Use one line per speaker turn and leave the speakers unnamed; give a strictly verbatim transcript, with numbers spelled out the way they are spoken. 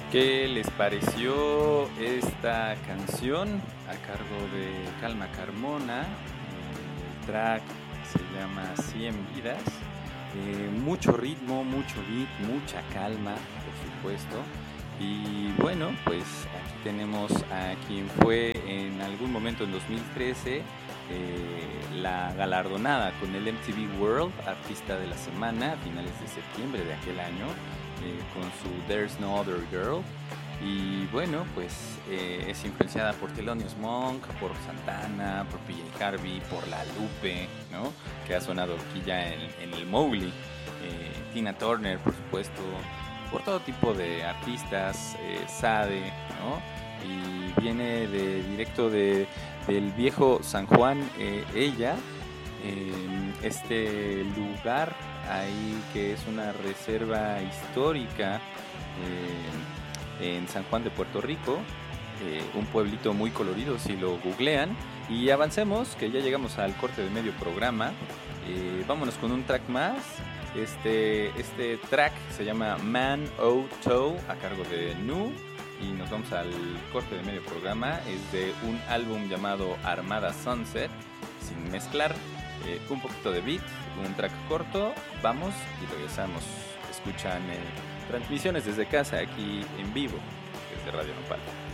¿Qué les pareció esta canción a cargo de Calma Carmona? Eh, el track se llama Cien Vidas. Eh, mucho ritmo, mucho beat, mucha calma, por supuesto. Y bueno, pues aquí tenemos a quien fue en algún momento en dos mil trece eh, la galardonada con el M T V World Artista de la Semana a finales de septiembre de aquel año. Eh, con su There's No Other Girl. Y bueno, pues eh, es influenciada por Thelonious Monk, por Santana, por P J Harvey, por La Lupe, ¿no? Que ha sonado aquí ya en, en el Mowgli, eh, Tina Turner, por supuesto, por todo tipo de artistas, eh, Sade, ¿no? Y viene de directo de, del viejo San Juan, eh, ella, eh, este lugar ahí que es una reserva histórica eh, en San Juan de Puerto Rico, eh, un pueblito muy colorido si lo googlean. Y avancemos, que ya llegamos al corte de medio programa. Eh, vámonos con un track más. Este, este track se llama Man O Toe a cargo de Nu. Y nos vamos al corte de medio programa. Es de un álbum llamado Armada Sunset, sin mezclar. Eh, un poquito de beat, un track corto, vamos y regresamos. Escuchan eh, transmisiones desde casa aquí en vivo, desde Radio Nopal.